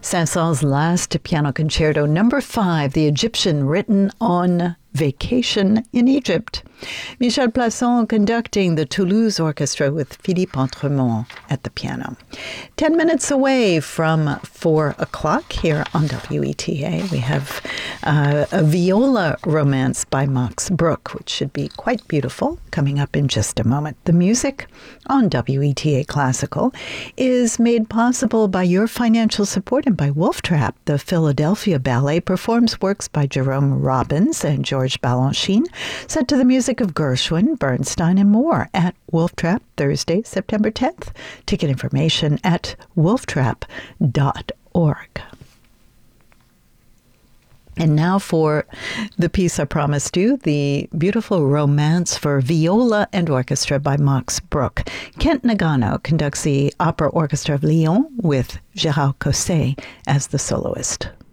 Saint-Saëns' last piano concerto, number 5, the Egyptian, written on vacation in Egypt. Michel Plasson conducting the Toulouse Orchestra with Philippe Entremont at the piano. 10 minutes away from 4 o'clock here on WETA, we have a viola romance by Max Bruch, which should be quite beautiful, coming up in just a moment. The music on WETA Classical is made possible by your financial support and by Wolf Trap. The Philadelphia Ballet performs works by Jerome Robbins and George Balanchine, set to the music of Gershwin, Bernstein, and more at Wolf Trap, Thursday, September 10th. Ticket information at wolftrap.org. And now for the piece I promised you, the beautiful romance for viola and orchestra by Max Bruch. Kent Nagano conducts the Opera Orchestra of Lyon with Gérard Cosset as the soloist.